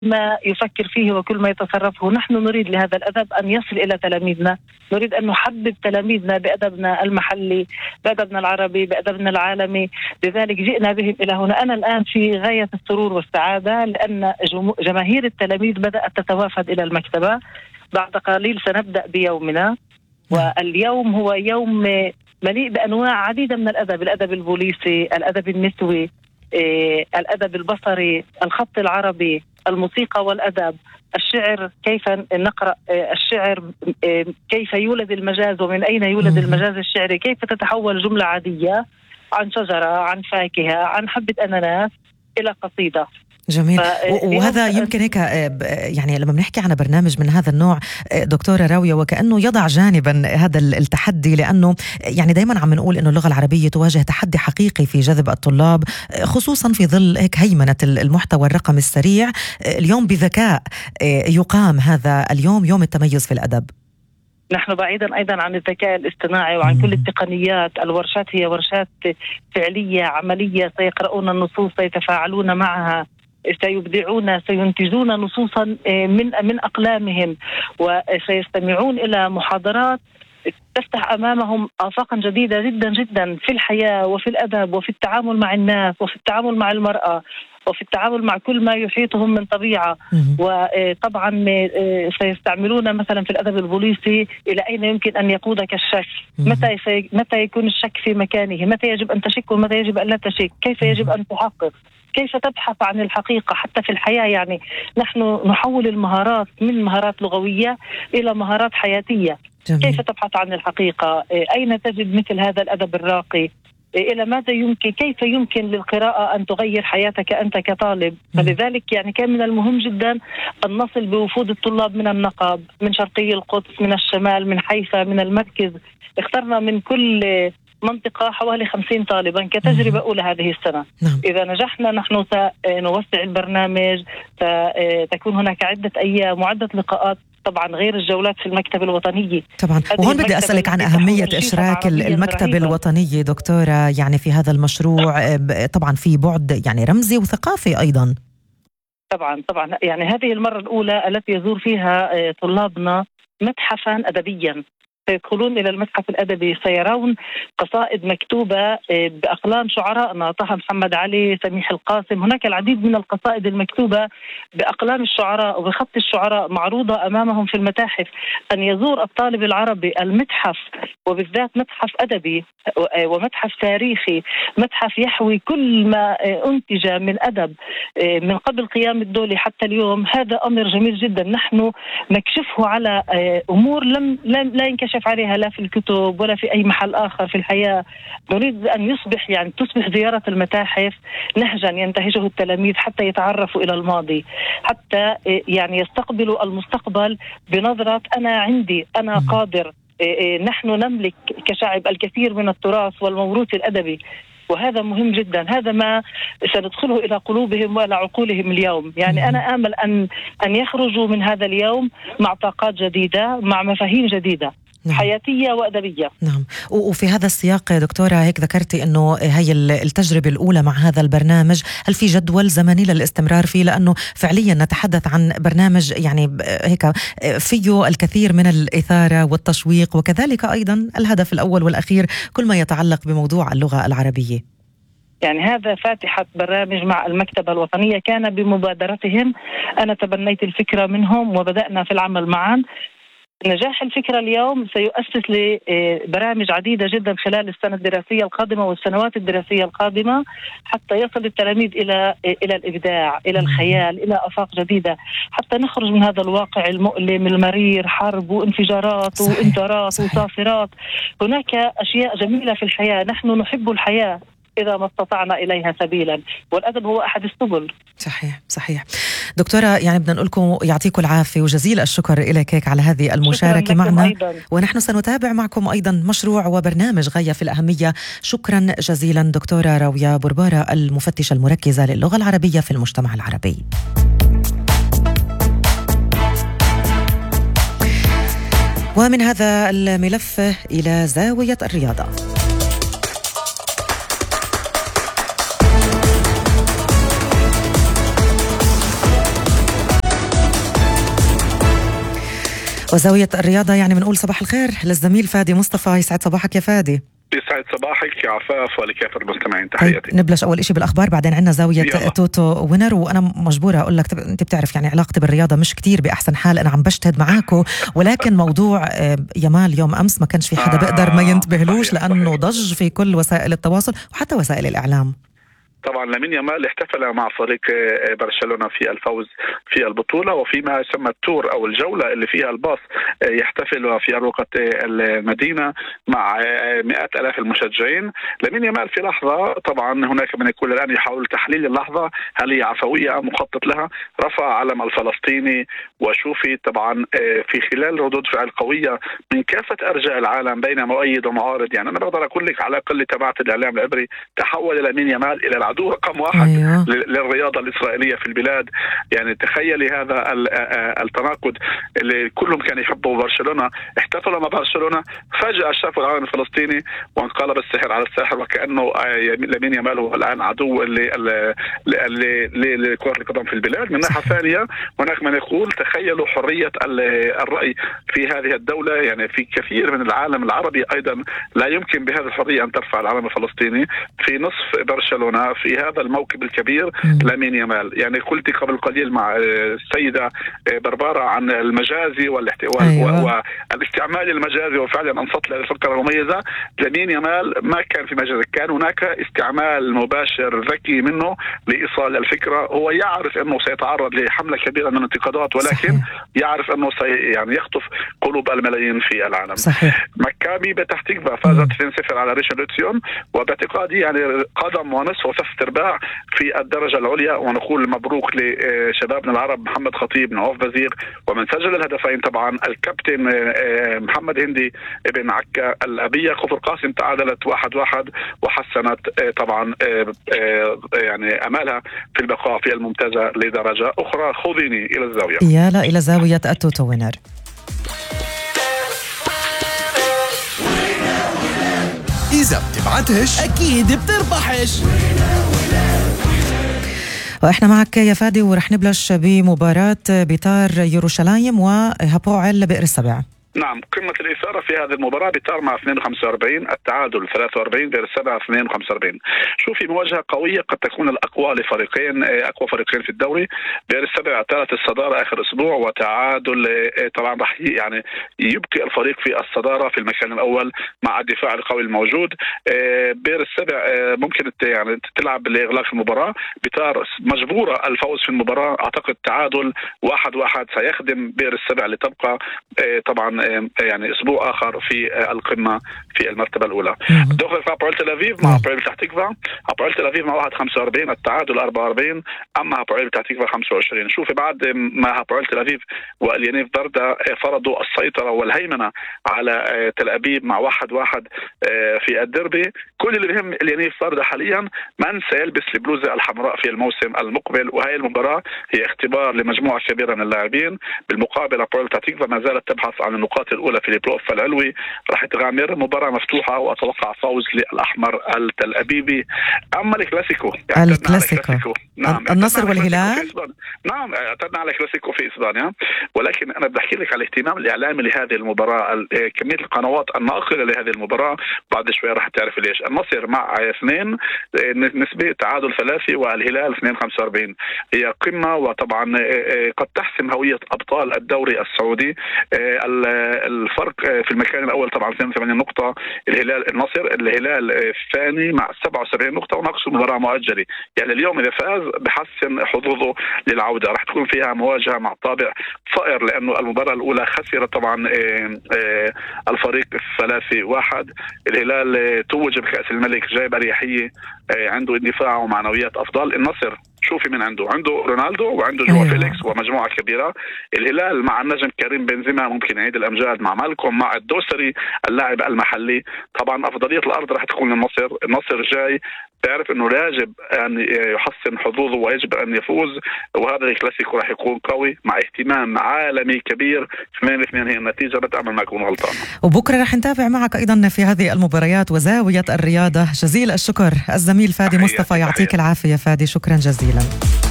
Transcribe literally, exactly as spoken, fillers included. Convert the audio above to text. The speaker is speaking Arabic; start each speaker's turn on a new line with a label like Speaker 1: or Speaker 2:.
Speaker 1: ما يفكر فيه وكل ما يتصرفه. نحن نريد لهذا الأدب أن يصل إلى تلاميذنا، نريد أن نحبب تلاميذنا بأدبنا المحلي، بأدبنا العربي، بأدبنا العالمي. لذلك جئنا بهم إلى هنا. أنا الآن في غاية السرور والسعادة لأن جماهير التلاميذ بدأت تتوافد إلى المكتبة. بعد قليل سنبدأ بيومنا، واليوم هو يوم مليء بأنواع عديدة من الأدب: الأدب البوليسي، الأدب النسوي، الأدب البصري، الخط العربي، الموسيقى والأدب، الشعر، كيف نقرأ الشعر، كيف يولد المجاز ومن أين يولد المجاز الشعري، كيف تتحول جملة عادية عن شجرة، عن فاكهة، عن حبة أناناس إلى قصيدة.
Speaker 2: جميل. وهذا يمكن هيك يعني لما بنحكي عن برنامج من هذا النوع دكتورة راوية وكأنه يضع جانبا هذا التحدي، لأنه يعني دايما عم نقول إنه اللغة العربية تواجه تحدي حقيقي في جذب الطلاب، خصوصا في ظل هيك هيمنة المحتوى الرقمي السريع. اليوم بذكاء يقام هذا اليوم، يوم التميز في الأدب.
Speaker 1: نحن بعيدا أيضا عن الذكاء الاصطناعي وعن كل التقنيات. الورشات هي ورشات فعلية عملية، سيقرؤون النصوص، سيتفاعلون معها، سيبدعون، سينتجون نصوصا من من أقلامهم، وسيستمعون إلى محاضرات تفتح أمامهم آفاقا جديدة جدا جدا في الحياة وفي الأدب وفي التعامل مع الناس وفي التعامل مع المرأة وفي التعامل مع كل ما يحيطهم من طبيعة. وطبعا سيستعملون مثلا في الأدب البوليسي إلى أين يمكن أن يقودك الشك، متى متى يكون الشك في مكانه، متى يجب أن تشك ومتى يجب أن لا تشك، كيف يجب أن تحقق، كيف تبحث عن الحقيقة حتى في الحياة. يعني نحن نحول المهارات من مهارات لغوية إلى مهارات حياتية. جميل. كيف تبحث عن الحقيقة، أين تجد مثل هذا الأدب الراقي، إلى ماذا يمكن، كيف يمكن للقراءة أن تغير حياتك أنت كطالب. فلذلك يعني كان من المهم جدا أن نصل بوفود الطلاب من النقب، من شرقي القدس، من الشمال، من حيفا، من المركز. اخترنا من كل منطقة حوالي خمسين طالبا كتجربة أولى هذه السنة. نعم. إذا نجحنا نحن سنوسع البرنامج، ستكون هناك عدة أيام وعدة لقاءات، طبعا غير الجولات في المكتب الوطني.
Speaker 2: طبعا. وهون بدي أسألك عن أهمية إشراك المكتب رهيبة. الوطني دكتورة يعني في هذا المشروع، طبعا في بعد يعني رمزي وثقافي أيضا.
Speaker 1: طبعا طبعا يعني هذه المرة الأولى التي يزور فيها طلابنا متحفا أدبيا. سيدخلون إلى المتحف الأدبي، سيرون قصائد مكتوبة بأقلام شعرائنا: طه محمد علي، سميح القاسم. هناك العديد من القصائد المكتوبة بأقلام الشعراء وبخط الشعراء معروضة أمامهم في المتاحف. أن يزور الطالب العربي المتحف، وبالذات متحف أدبي ومتحف تاريخي، متحف يحوي كل ما أنتج من أدب من قبل قيام الدولة حتى اليوم، هذا أمر جميل جدا. نحن نكشفه على أمور لم لا ينكشف عليها لا في الكتب ولا في أي محل آخر في الحياة. نريد أن يصبح يعني تصبح زيارة المتاحف نهجا ينتهجه التلاميذ حتى يتعرفوا إلى الماضي، حتى يعني يستقبلوا المستقبل بنظرة أنا عندي، أنا قادر. نحن نملك كشعب الكثير من التراث والموروث الأدبي، وهذا مهم جدا. هذا ما سندخله إلى قلوبهم وإلى عقولهم اليوم. يعني أنا آمل أن أن يخرجوا من هذا اليوم مع طاقات جديدة، مع مفاهيم جديدة. نعم. حياتية وأدبية.
Speaker 2: نعم. وفي هذا السياق دكتورة هيك ذكرتي أنه هي التجربة الأولى مع هذا البرنامج، هل في جدول زمني للاستمرار فيه؟ لأنه فعليا نتحدث عن برنامج يعني هيك فيه الكثير من الإثارة والتشويق، وكذلك أيضا الهدف الأول والأخير كل ما يتعلق بموضوع اللغة العربية.
Speaker 1: يعني هذا فاتحة برنامج مع المكتبة الوطنية، كان بمبادرتهم. أنا تبنيت الفكرة منهم وبدأنا في العمل معا. نجاح الفكرة اليوم سيؤسس لبرامج عديدة جدا خلال السنة الدراسية القادمة والسنوات الدراسية القادمة، حتى يصل التلاميذ إلى إلى الإبداع، إلى الخيال، إلى آفاق جديدة، حتى نخرج من هذا الواقع المؤلم المرير، حرب وانفجارات وانذارات وصافرات. هناك أشياء جميلة في الحياة، نحن نحب الحياة إذا ما استطعنا إليها سبيلا، والأدب هو أحد السبل.
Speaker 2: صحيح صحيح. دكتورة يعني بدنا نقول لكم يعطيكم العافية وجزيل الشكر لك على هذه المشاركة معنا أيضاً. ونحن سنتابع معكم أيضا مشروع وبرنامج غاية في الأهمية. شكرا جزيلا دكتورة راوية بربارة، المفتشة المركزة للغة العربية في المجتمع العربي. ومن هذا الملف إلى زاوية الرياضة. وزاوية الرياضة يعني بنقول صباح الخير للزميل فادي مصطفى. يسعد صباحك يا فادي.
Speaker 3: يسعد صباحك يا عفاف ولكافة المستمعين، تحياتي.
Speaker 2: نبلش أول إشي بالأخبار، بعدين عنا زاوية
Speaker 3: يلا.
Speaker 2: توتو وينر. وأنا مجبورة أقول لك، أنت بتعرف يعني علاقتي بالرياضة مش كتير بأحسن حال، أنا عم بجتهد معاكو، ولكن موضوع يامال يوم أمس ما كانش في حدا بيقدر ما ينتبهلوش لأنه ضج في كل وسائل التواصل وحتى وسائل الإعلام.
Speaker 3: طبعا لامين يامال احتفل مع فريق برشلونة في الفوز في البطولة، وفيما يسمى التور أو الجولة اللي فيها الباص يحتفل في أروقة المدينة مع مئات آلاف المشجعين. لامين يامال في لحظة، طبعا هناك من يقول الآن يحاول تحليل اللحظة هل هي عفوية أم مخطط لها، رفع علم الفلسطيني وشوفي طبعا في خلال ردود فعل قوية من كافة أرجاء العالم بين مؤيد ومعارض. يعني أنا بقدر أقول لك على الأقل تبعت الإعلام العبري تحول لامين يامال إلى العدو رقم واحد أيوه. للرياضة الإسرائيلية في البلاد. يعني تخيلي هذا التناقض اللي كلهم كانوا يحبوا برشلونة، احتفلوا مع برشلونة، فجأة شافوا العالم الفلسطيني وانقلب السحر على الساحر، وكأنه لامين يامال هو الآن عدو لكرة القدم في البلاد. من ناحية ثانية هناك من يقول تخيلوا حرية الرأي في هذه الدولة، يعني في كثير من العالم العربي أيضا لا يمكن بهذه الحرية أن ترفع العالم الفلسطيني. في نصف برشلونة في هذا الموكب الكبير لامين يامال. يعني قلت قبل قليل مع السيدة بربارة عن المجازي والاحتواء أيوة. والاستعمال المجازي، وفعلا انصت للفكرة المميزة. لامين يامال ما كان في مجازي، كان هناك استعمال مباشر ذكي منه لإيصال الفكرة. هو يعرف أنه سيتعرض لحملة كبيرة من الانتقادات، ولكن صحيح. يعرف أنه سي يعني يخطف قلوب الملايين في العالم.
Speaker 2: صحيح.
Speaker 3: مكابي بتح تكفى فازت اثنين صفر على ريش لوتسيون، وباعتقادي يعني قدم ونصف وثلاث ارباع في الدرجة العليا. ونقول مبروك لشبابنا العرب محمد خطيب نواف وزير، ومن سجل الهدفين طبعا الكابتن محمد هندي ابن عكا الأبية. كفر قاسم تعادلت واحد واحد وحسنت طبعا يعني أمالها في البقاء في الممتازة لدرجة أخرى. خذيني إلى الزاوية.
Speaker 2: يلا إلى زاوية التوتو وينر.
Speaker 4: إذا بتبعتش أكيد بتربحش.
Speaker 2: وإحنا معك يا فادي، ورح نبلش بمباراة بيتار يروشلايم وهابوعل بئر السبع.
Speaker 3: نعم، قمة الإثارة في هذه المباراة بيتار مع اثنين وخمسة وأربعين، التعادل ثلاثة وأربعين، بئر السبع اثنين وخمسة وأربعين. شوفي مواجهة قوية قد تكون الأقوى لفريقين، أقوى فريقين في الدوري. بئر السبع اعتلت الصدارة آخر أسبوع، وتعادل طبعا راح يعني يبقي الفريق في الصدارة في المكان الأول مع الدفاع القوي الموجود. بئر السبع ممكن يعني تلعب لإغلاق المباراة. بيتار مجبورة الفوز في المباراة. أعتقد تعادل واحد واحد سيخدم بئر السبع لتبقى طبعا يعني اسبوع اخر في القمه في المرتبه الاولى. دخل في هابوعل تل ابيب مع هابوعل بتح تكفى. هابوعل تل ابيب مع واحد خمسة وأربعين، التعادل أربعة وأربعين، اما هابوعل بتح تكفى خمسة وعشرين. شوفي بعد ما هابوعل تل ابيب واليانيف بردا فرضوا السيطره والهيمنه على تل ابيب مع واحد واحد في الدربي، كل اللي بهم اليانيف بردا حاليا من سيلبس البلوزه الحمراء في الموسم المقبل. وهي المباراه هي اختبار لمجموعه كبيره من اللاعبين. بالمقابل هابوعل بتح تكفى ما زالت تبحث عن النقاط الأولى في البلاي أوف العلوي، راح تغامر. مباراة مفتوحة وأتوقع فوز للأحمر التل أبيبي. أما الكلاسيكو
Speaker 2: يعني الكلاسيكو نعم النصر والهلال،
Speaker 3: نعم اعتدنا على كلاسيكو في إسبانيا، ولكن أنا بدي أحكي لك على الاهتمام الإعلامي لهذه المباراة. كمية القنوات الناقلة لهذه المباراة بعد شوية راح تعرف ليش. النصر مع اثنين نسبة تعادل ثلاثي، والهلال اثنين خمسة وأربعين. هي قمة، وطبعا قد تحسم هوية أبطال الدوري السعودي. الفرق في المكان الأول طبعا اثنين وثمانين نقطة الهلال النصر، الهلال الثاني مع سبعة وسبعين نقطة وناقص مباراة مؤجلة. يعني اليوم إذا فاز بحسن حظوظه للعودة. راح تكون فيها مواجهة مع طابع صائر، لأنه المباراة الأولى خسر طبعا الفريق الثلاثي واحد. الهلال توج بكأس الملك جايب أريحية، عنده اندفاع ومعنويات أفضل. النصر شوفي من عنده عنده رونالدو وعنده جوا فيليكس ومجموعة كبيرة. الهلال مع النجم كريم بنزيما ممكن يعيد الأمجاد مع مالكم مع الدوسري اللاعب المحلي. طبعا أفضلية الأرض راح تكون للنصر. النصر جاي تعرف أنه يجب أن يحسن حظوظه ويجب أن يفوز، وهذا الكلاسيكو راح يكون قوي مع اهتمام عالمي كبير. اثنين اثنين هي النتيجة، بتأمل ما أكون غلطان.
Speaker 2: وبكرة راح نتابع معك أيضا في هذه المباريات وزاوية الرياضة. جزيل الشكر الزميل فادي مصطفى، يعطيك العافية فادي، شكرا جزيلا.